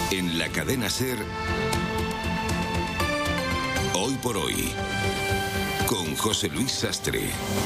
En la cadena SER, Hoy por Hoy, con José Luis Sastre.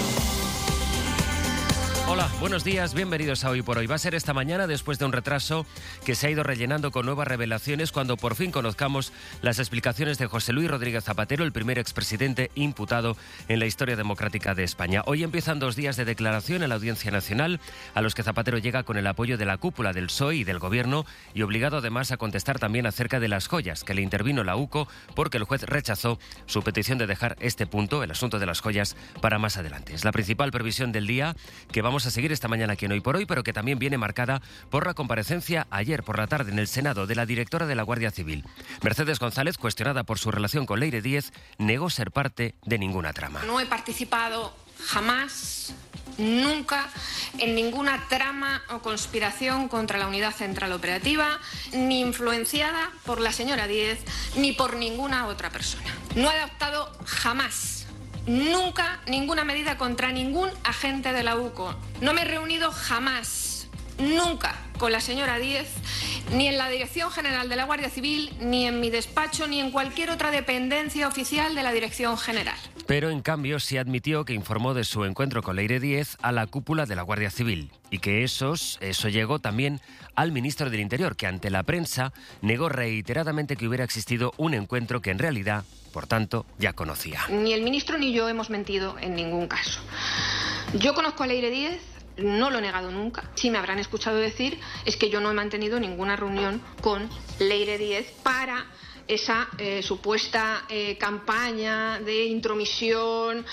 Hola, buenos días, bienvenidos a Hoy por Hoy. Va a ser esta mañana después de un retraso que se ha ido rellenando con nuevas revelaciones cuando por fin conozcamos las explicaciones de José Luis Rodríguez Zapatero, el primer expresidente imputado en la historia democrática de España. Hoy empiezan 2 días de declaración en la Audiencia Nacional, a los que Zapatero llega con el apoyo de la cúpula del PSOE y del Gobierno y obligado además a contestar también acerca de las joyas, que le intervino la UCO porque el juez rechazó su petición de dejar este punto, el asunto de las joyas, para más adelante. Es la principal previsión del día que vamos a seguir esta mañana aquí en Hoy por Hoy, pero que también viene marcada por la comparecencia ayer por la tarde en el Senado de la directora de la Guardia Civil. Mercedes González, cuestionada por su relación con Leire Díez, negó ser parte de ninguna trama. No he participado jamás, nunca, en ninguna trama o conspiración contra la Unidad Central Operativa, ni influenciada por la señora Díez, ni por ninguna otra persona. No he adoptado jamás, nunca, ninguna medida contra ningún agente de la UCO. No me he reunido jamás, nunca, con la señora Díez, ni en la Dirección General de la Guardia Civil, ni en mi despacho, ni en cualquier otra dependencia oficial de la Dirección General. Pero en cambio sí admitió que informó de su encuentro con Leire Díez a la cúpula de la Guardia Civil y que eso llegó también al ministro del Interior, que ante la prensa negó reiteradamente que hubiera existido un encuentro que en realidad, por tanto, ya conocía. Ni el ministro ni yo hemos mentido en ningún caso. Yo conozco a Leire Díez, no lo he negado nunca. Si me habrán escuchado decir es que yo no he mantenido ninguna reunión con Leire Díez para esa supuesta campaña de intromisión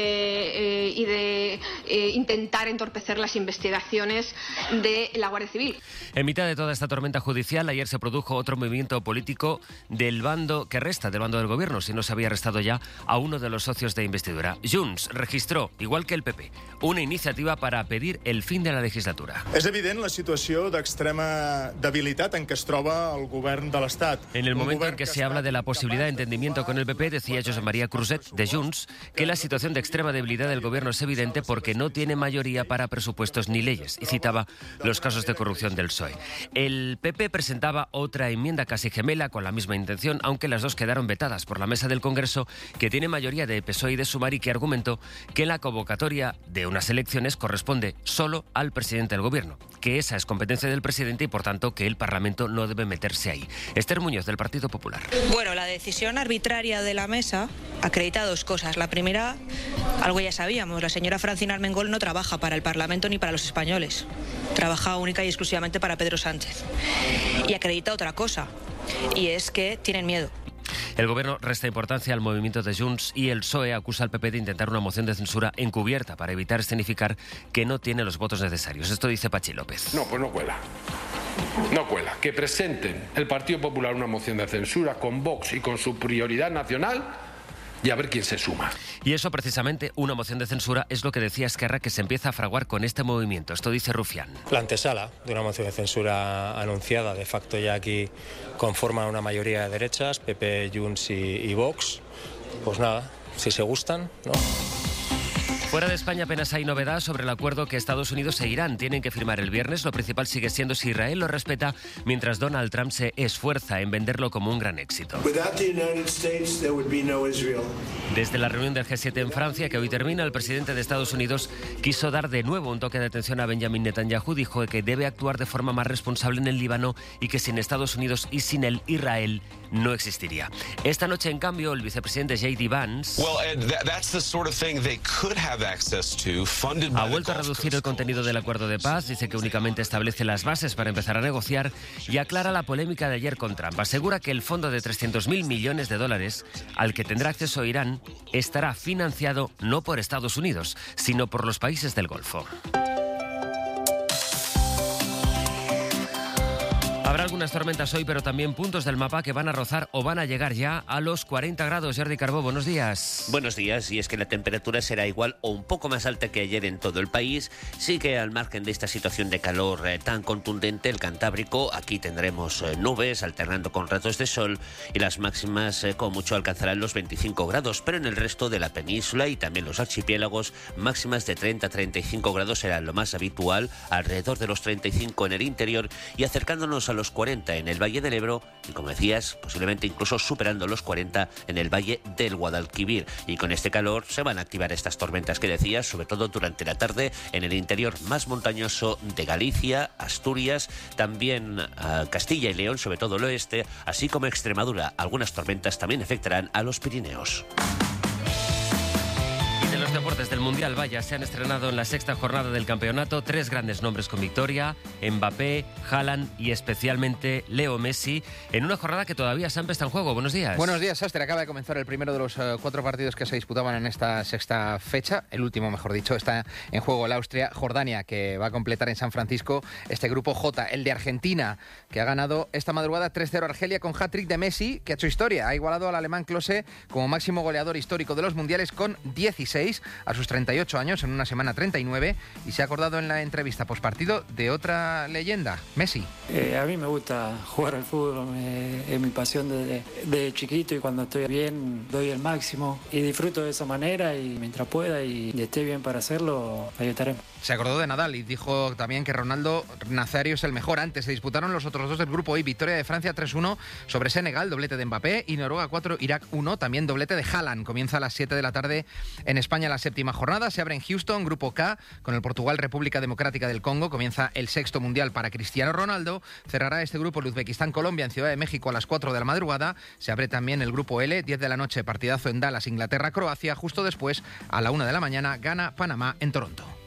y de intentar entorpecer las investigaciones de la Guardia Civil. En mitad de toda esta tormenta judicial, ayer se produjo otro movimiento político del bando que resta, del bando del Gobierno, si no se había arrestado ya a uno de los socios de investidura. Junts registró, igual que el PP, una iniciativa para pedir el fin de la legislatura. És evident la situació d'extrema debilitat en què es troba el govern de l'Estat. En el momento en que se habla de la posibilidad de entendimiento con el PP, decía Josep María Cruzet, de Junts, que la situación de extrema debilidad del Gobierno es evidente porque no tiene mayoría para presupuestos ni leyes, y citaba los casos de corrupción del PSOE. El PP presentaba otra enmienda casi gemela con la misma intención, aunque las dos quedaron vetadas por la mesa del Congreso, que tiene mayoría de PSOE y de Sumar, y que argumentó que la convocatoria de unas elecciones corresponde solo al presidente del Gobierno, que esa es competencia del presidente y por tanto que el Parlamento no debe meterse ahí. Esther Muñoz, del Partido Popular. Bueno, la decisión arbitraria de la mesa acredita 2 cosas. La primera, algo ya sabíamos, la señora Francina Armengol no trabaja para el Parlamento ni para los españoles. Trabaja única y exclusivamente para Pedro Sánchez. Y acredita otra cosa, y es que tienen miedo. El Gobierno resta importancia al movimiento de Junts y el PSOE acusa al PP de intentar una moción de censura encubierta para evitar escenificar que no tiene los votos necesarios. Esto dice Pachi López. No, pues no cuela. No cuela. Que presenten el Partido Popular una moción de censura con Vox y con su prioridad nacional y a ver quién se suma. Y eso precisamente, una moción de censura, es lo que decía Esquerra que se empieza a fraguar con este movimiento. Esto dice Rufián. La antesala de una moción de censura anunciada, de facto ya aquí conforman una mayoría de derechas, PP, Junts y Vox. Pues nada, si se gustan, ¿no? Fuera de España apenas hay novedad sobre el acuerdo que Estados Unidos e Irán tienen que firmar el viernes. Lo principal sigue siendo si Israel lo respeta, mientras Donald Trump se esfuerza en venderlo como un gran éxito. Desde la reunión del G7 en Francia, que hoy termina, el presidente de Estados Unidos quiso dar de nuevo un toque de atención a Benjamin Netanyahu. Dijo que debe actuar de forma más responsable en el Líbano y que sin Estados Unidos y sin el Israel no existiría. Esta noche, en cambio, el vicepresidente J.D. Vance ha vuelto a reducir el contenido del acuerdo de paz, dice que únicamente establece las bases para empezar a negociar y aclara la polémica de ayer con Trump. Asegura que el fondo de 300.000 millones de dólares al que tendrá acceso Irán estará financiado no por Estados Unidos, sino por los países del Golfo. Habrá algunas tormentas hoy, pero también puntos del mapa que van a rozar o van a llegar ya a los 40 grados. Jordi Carbó, buenos días. Buenos días, y es que la temperatura será igual o un poco más alta que ayer en todo el país. Sí que al margen de esta situación de calor tan contundente, el Cantábrico, aquí tendremos nubes alternando con ratos de sol y las máximas con mucho alcanzarán los 25 grados, pero en el resto de la península y también los archipiélagos, máximas de 30-35 grados serán lo más habitual, alrededor de los 35 en el interior y acercándonos a los 40 en el Valle del Ebro y, como decías, posiblemente incluso superando los 40 en el Valle del Guadalquivir. Y con este calor se van a activar estas tormentas que decías, sobre todo durante la tarde en el interior más montañoso de Galicia, Asturias, también Castilla y León, sobre todo el oeste, así como Extremadura. Algunas tormentas también afectarán a los Pirineos. De los deportes del Mundial, vaya, se han estrenado en la sexta jornada del campeonato 3 grandes nombres con victoria: Mbappé, Haaland y especialmente Leo Messi, en una jornada que todavía Sampe está en juego. Buenos días. Buenos días, Sastre. Acaba de comenzar el primero de los 4 partidos que se disputaban en esta sexta fecha. El último, mejor dicho, está en juego el Austria-Jordania, que va a completar en San Francisco este grupo J. El de Argentina, que ha ganado esta madrugada 3-0 a Argelia con hat-trick de Messi, que ha hecho historia. Ha igualado al alemán Klose como máximo goleador histórico de los mundiales con 16 a sus 38 años, en una semana 39, y se ha acordado en la entrevista postpartido de otra leyenda, Messi. A mí me gusta jugar al fútbol, es mi pasión desde chiquito, y cuando estoy bien doy el máximo y disfruto de esa manera, y mientras pueda y esté bien para hacerlo, ahí estaremos. Se acordó de Nadal y dijo también que Ronaldo Nazario es el mejor. Antes se disputaron los otros 2 del grupo I. Victoria de Francia 3-1 sobre Senegal, doblete de Mbappé, y Noruega 4, Irak 1, también doblete de Haaland. Comienza a las 7 de la tarde en España la séptima jornada. Se abre en Houston, grupo K, con el Portugal, República Democrática del Congo. Comienza el 6º mundial para Cristiano Ronaldo. Cerrará este grupo el Uzbekistán, Colombia, en Ciudad de México a las 4 de la madrugada. Se abre también el grupo L, 10 de la noche, partidazo en Dallas, Inglaterra, Croacia. Justo después, a la 1 de la mañana, Ghana, Panamá en Toronto.